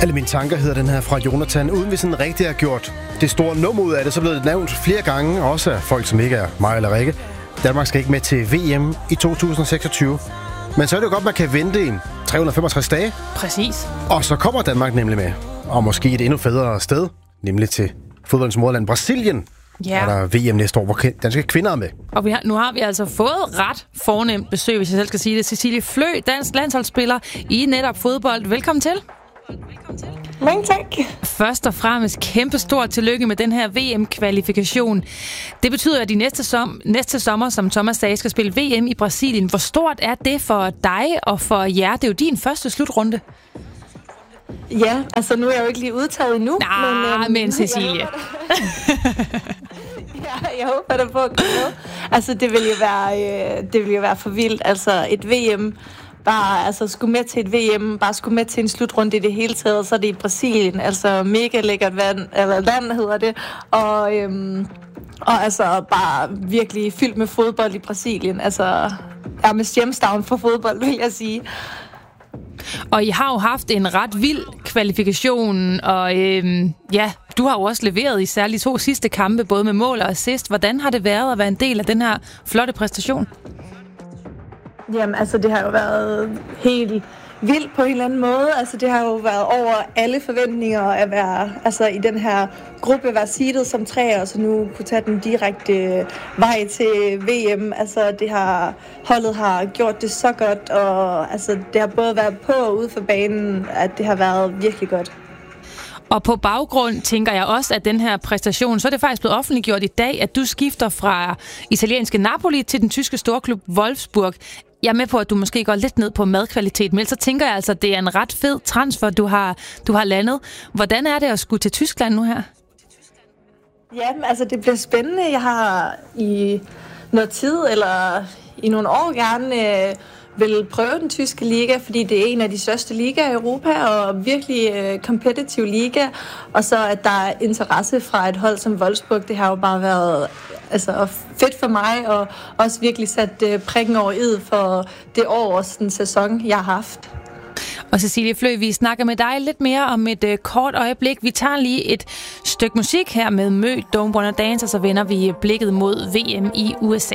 Alle mine tanker hedder den her fra Jonathan, uden vi sådan rigtig har gjort det store nummer ud af det, så blev det nævnt flere gange, også af folk, som ikke er mig eller Rikke. Danmark skal ikke med til VM i 2026. Men så er det jo godt, man kan vente i 365 dage. Præcis. Og så kommer Danmark nemlig med. Og måske et endnu federe sted, nemlig til fodboldens moderland Brasilien. Ja. Og der er VM næste år, hvor danske kvinder er med. Og nu har vi altså fået ret fornemt besøg, hvis jeg selv skal sige det. Cecilie Flø, dansk landsholdsspiller i netop fodbold. Velkommen til. Mange tak. Først og fremmest kæmpestort tillykke med den her VM-kvalifikation. Det betyder, at de næste sommer, som Thomas sagde, skal spille VM i Brasilien. Hvor stort er det for dig og for jer? Det er jo din første slutrunde. Ja, altså nu er jeg jo ikke lige udtaget endnu. Men Cecilie. Jeg håber da på at komme med. Altså det vil jo være for vildt. Altså et VM, bare skulle med til et VM, bare skulle med til en slutrunde i det hele taget, så er det i Brasilien. Altså mega lækkert land hedder det. Og altså bare virkelig fyldt med fodbold i Brasilien. Altså er med hjemstavn for fodbold, vil jeg sige. Og I har jo haft en ret vild kvalifikation, og du har jo også leveret i særligt 2 sidste kampe, både med mål og assist. Hvordan har det været at være en del af den her flotte præstation? Jamen, altså det har jo været helt vildt på en eller anden måde. Altså det har jo været over alle forventninger at være i den her gruppe, være seedet som 3, og så nu kunne tage den direkte vej til VM. Altså holdet har gjort det så godt, og altså det har både været på og ude for banen, at det har været virkelig godt. Og på baggrund tænker jeg også, at den her præstation, så er det faktisk blevet offentliggjort i dag, at du skifter fra italienske Napoli til den tyske storklub Wolfsburg. Jeg er med på, at du måske går lidt ned på madkvalitet, men så tænker jeg altså, at det er en ret fed transfer, du har landet. Hvordan er det at skulle til Tyskland nu her? Jamen, altså det bliver spændende. Jeg har i noget tid, eller i nogle år gerne vil prøve den tyske liga, fordi det er en af de største ligaer i Europa, og virkelig competitive liga. Og så at der er interesse fra et hold som Wolfsburg, det har jo bare været fedt for mig, og også virkelig sat prikken over i'et for det år og den sæson, jeg har haft. Og Cecilie Flø, vi snakker med dig lidt mere om et kort øjeblik. Vi tager lige et stykke musik her med Mø, Don't Wanna Dance, og så vender vi blikket mod VM i USA.